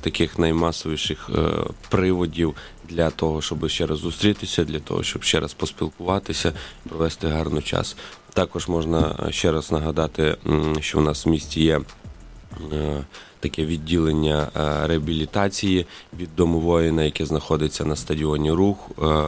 таких наймасовіших приводів для того, щоб ще раз зустрітися, для того, щоб ще раз поспілкуватися, провести гарний час. Також можна ще раз нагадати, що у нас в місті є таке відділення реабілітації від Дому воїна, яке знаходиться на стадіоні «Рух»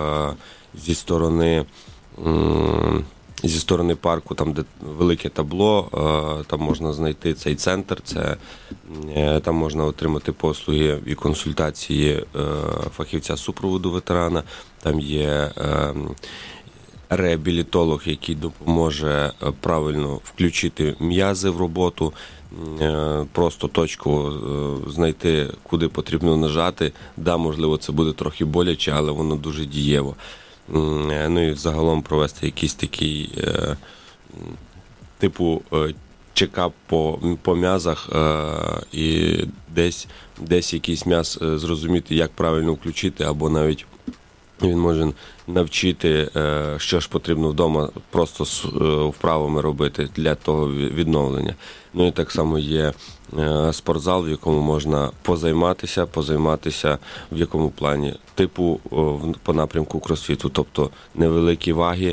зі сторони парку, там, де велике табло, там можна знайти цей центр, там можна отримати послуги і консультації фахівця супроводу ветерана, там є реабілітолог, який допоможе правильно включити м'язи в роботу, просто точку знайти, куди потрібно нажати. Да, можливо, це буде трохи боляче, але воно дуже дієво. Ну і загалом провести якийсь такий типу чекап по м'язах і десь якийсь м'яз зрозуміти, як правильно включити, або навіть він може навчити, що ж потрібно вдома просто вправами робити для того відновлення. Ну і так само є спортзал, в якому можна позайматися в якому плані? Типу по напрямку кросфіту, тобто невеликі ваги,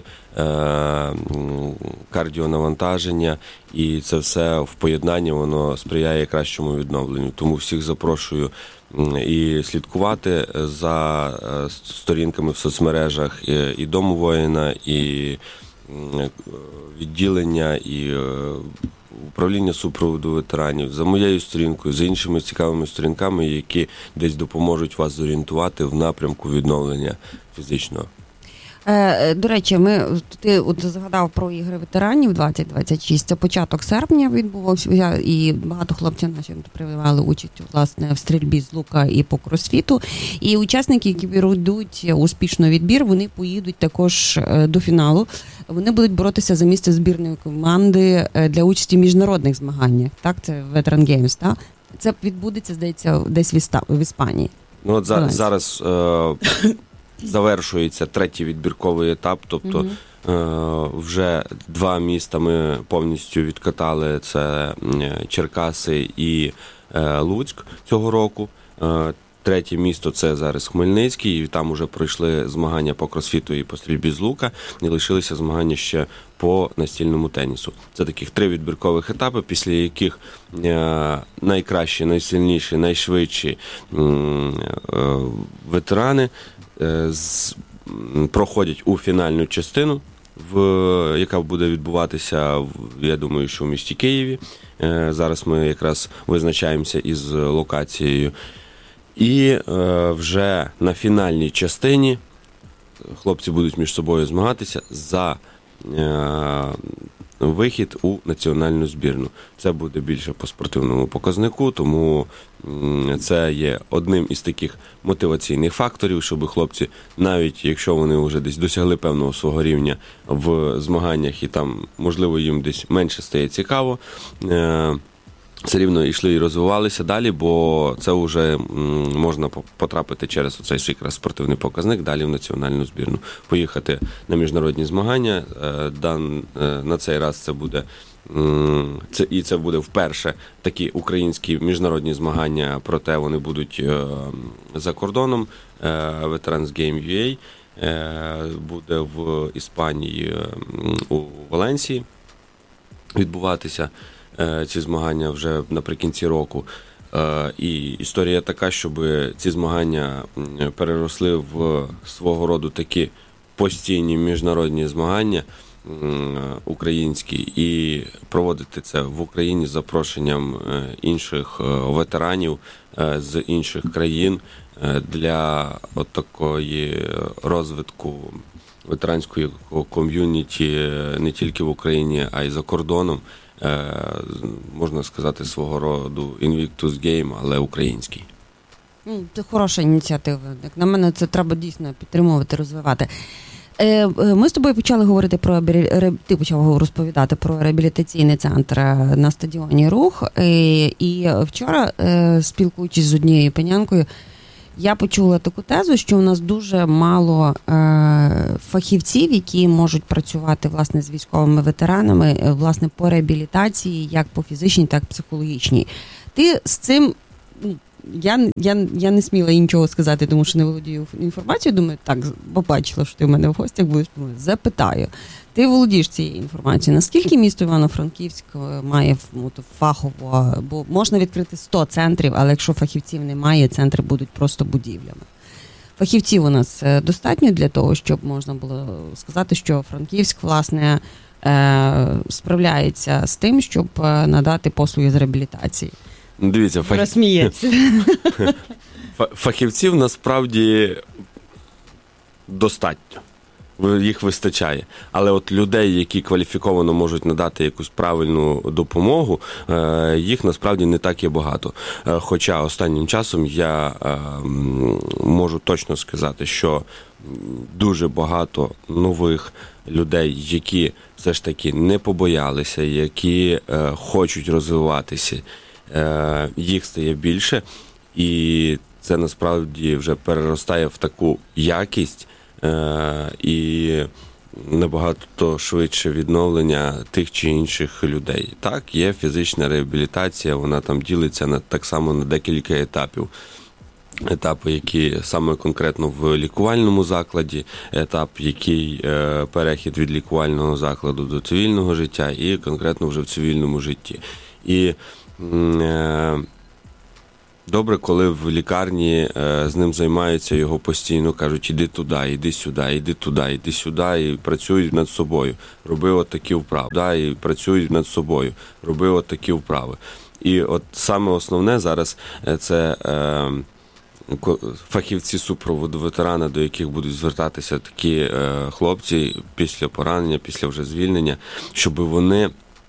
кардіонавантаження, і це все в поєднанні, воно сприяє кращому відновленню. Тому всіх запрошую і слідкувати за сторінками в соцмережах і Дому воїна, і відділення, і управління супроводу ветеранів, за моєю сторінкою, за іншими цікавими сторінками, які десь допоможуть вас зорієнтувати в напрямку відновлення фізичного. До речі, ти згадав про ігри ветеранів 2026. Це початок серпня відбувався, і багато хлопців наші приймали участь, власне, в стрільбі з лука і по кросфіту. І учасники, які пройдуть успішно відбір, вони поїдуть також до фіналу. Вони будуть боротися за місце збірної команди для участі в міжнародних змаганнях. Так, це Veteran Games, так? Це відбудеться, здається, десь в Іспанії. Ну, от зараз завершується третій відбірковий етап, тобто вже 2 міста ми повністю відкатали, це Черкаси і Луцьк цього року. Третє місто – це зараз Хмельницький, і там вже пройшли змагання по кросфіту і по стрільбі з лука, і лишилися змагання ще по настільному тенісу. Це таких 3 відбіркових етапи, після яких найкращі, найсильніші, найшвидші ветерани проходять у фінальну частину, яка буде відбуватися, я думаю, що в місті Києві. Зараз ми якраз визначаємося із локацією. І вже на фінальній частині хлопці будуть між собою змагатися за вихід у національну збірну. Це буде більше по спортивному показнику, тому це є одним із таких мотиваційних факторів, щоб хлопці, навіть якщо вони вже десь досягли певного свого рівня в змаганнях і там, можливо, їм десь менше стає цікаво, все рівно йшли і розвивалися далі, бо це вже можна потрапити через оцей якраз спортивний показник далі в національну збірну. Поїхати на міжнародні змагання. На цей раз це буде це буде вперше такі українські міжнародні змагання, проте вони будуть за кордоном. Veterans Game UA буде в Іспанії, у Валенсії відбуватися. Ці змагання вже наприкінці року. І історія така, щоб ці змагання переросли в свого роду такі постійні міжнародні змагання українські, і проводити це в Україні з запрошенням інших ветеранів з інших країн для такої розвитку ветеранської ком'юніті не тільки в Україні, а й за кордоном. Можна сказати, свого роду Invictus Game, але український. Це хороша ініціатива. Як на мене, це треба дійсно підтримувати, розвивати. Ми з тобою почали говорити ти почав розповідати про реабілітаційний центр на стадіоні «Рух». І вчора, спілкуючись з однією панянкою, я почула таку тезу, що у нас дуже мало фахівців, які можуть працювати, власне, з військовими ветеранами, власне, по реабілітації, як по фізичній, так і психологічній. Ти з цим я не сміла нічого сказати, тому що не володію інформацією. Думаю, так, побачила, що ти в мене в гостях будеш, думаю, запитаю. Ти володієш цією інформацією. Наскільки місто Івано-Франківськ має фахово, бо можна відкрити 100 центрів, але якщо фахівців немає, центри будуть просто будівлями. Фахівців у нас достатньо для того, щоб можна було сказати, що Франківськ, власне, справляється з тим, щоб надати послуги з реабілітації. Дивіться, фахівців насправді достатньо. Їх вистачає. Але от людей, які кваліфіковано можуть надати якусь правильну допомогу, їх насправді не так є багато. Хоча останнім часом я можу точно сказати, що дуже багато нових людей, які все ж таки не побоялися, які хочуть розвиватися, їх стає більше. І це насправді вже переростає в таку якість, і набагато швидше відновлення тих чи інших людей. Так, є фізична реабілітація, вона там ділиться так само на декілька етапів. Етапи, які саме конкретно в лікувальному закладі, етап, який перехід від лікувального закладу до цивільного життя, і конкретно вже в цивільному житті. І добре, коли в лікарні з ним займаються, його постійно кажуть, іди туди, іди сюди, іди туди, іди сюди, і працюють над собою. Роби от такі вправи. І працюють над собою. Роби от такі вправи. І от саме основне зараз це фахівці супроводу ветерана, до яких будуть звертатися такі хлопці після поранення, після вже звільнення, щоб вони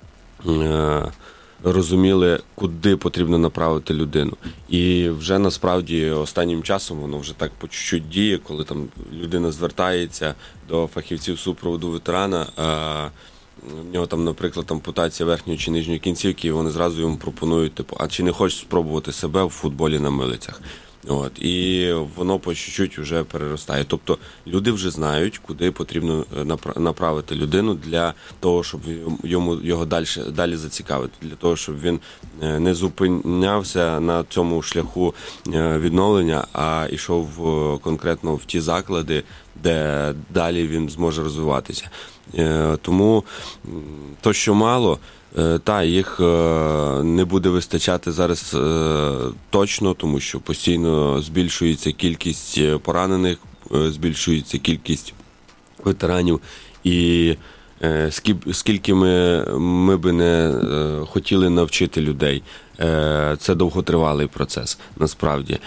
розуміли, куди потрібно направити людину. І вже насправді останнім часом воно вже так по чуть-чуть діє, коли там людина звертається до фахівців супроводу ветерана, в нього там, наприклад, ампутація верхньої чи нижньої кінцівки, і вони зразу йому пропонують, типу, а чи не хочеш спробувати себе в футболі на милицях? От, і воно по чуть-чуть вже переростає. Тобто люди вже знають, куди потрібно направити людину для того, щоб його далі зацікавити, для того, щоб він не зупинявся на цьому шляху відновлення, а йшов конкретно в ті заклади, де далі він зможе розвиватися. Тому то, що мало, їх не буде вистачати зараз точно, тому що постійно збільшується кількість поранених, збільшується кількість ветеранів. І скільки ми би не хотіли навчити людей, це довготривалий процес, насправді.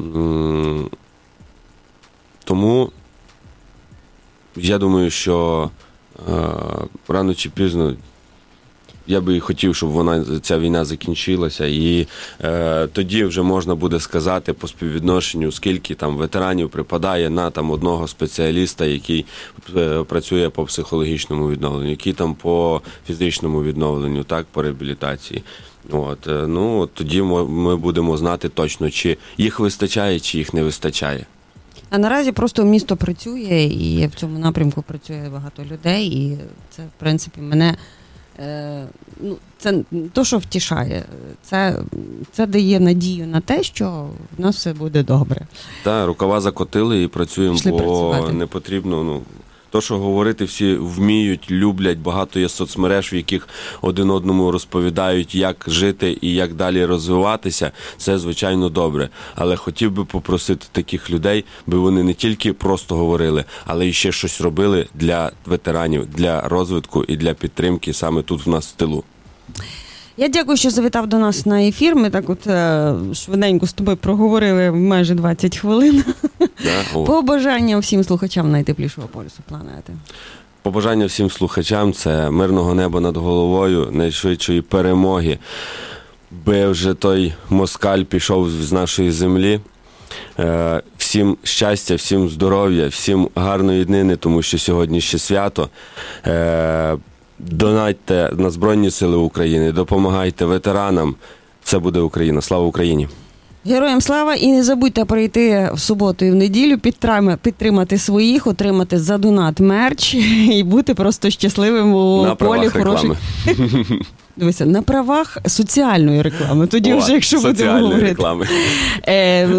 Тому я думаю, що рано чи пізно я би хотів, щоб ця війна закінчилася, і тоді вже можна буде сказати по співвідношенню, скільки там ветеранів припадає на там одного спеціаліста, який працює по психологічному відновленню, який там по фізичному відновленню, так, по реабілітації. Тоді ми будемо знати точно, чи їх вистачає, чи їх не вистачає. А наразі просто місто працює, і в цьому напрямку працює багато людей, і це, в принципі, мене це не то, що втішає, це дає надію на те, що в нас все буде добре. Так, рукава закотили і працюємо, бо не потрібно, то, що говорити всі вміють, люблять, багато є соцмереж, в яких один одному розповідають, як жити і як далі розвиватися, це, звичайно, добре. Але хотів би попросити таких людей, би вони не тільки просто говорили, але і ще щось робили для ветеранів, для розвитку і для підтримки саме тут в нас в тилу. Я дякую, що завітав до нас на ефір. Ми так швиденько з тобою проговорили майже 20 хвилин. Побажання всім слухачам найтеплішого полюсу планети. Побажання всім слухачам – це мирного неба над головою, найшвидшої перемоги, би вже той москаль пішов з нашої землі. Всім щастя, всім здоров'я, всім гарної днини, тому що сьогодні ще свято. Донатьте на Збройні Сили України, допомагайте ветеранам. Все буде Україна. Слава Україні! Героям слава! І не забудьте прийти в суботу і в неділю, підтримати своїх, отримати за донат мерч і бути просто щасливим у полі хороших. Дивися, на правах соціальної реклами. Тоді вже, якщо будемо соціальної говорити. реклами.